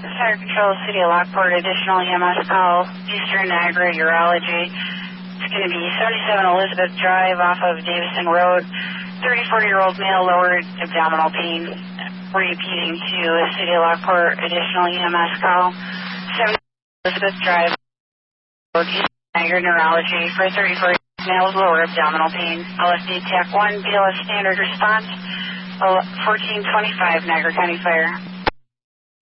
Fire Control, City of Lockport, additional EMS call, Eastern Niagara Urology. It's going to be 77 Elizabeth Drive off of Davison Road. 34-year-old male, lower abdominal pain. Repeating to City of Lockport, additional EMS call. 70 Elizabeth Drive, Eastern Niagara Neurology for 34 male, lower abdominal pain. LSD TAC 1, BLS standard response. 1425 Niagara County Fire.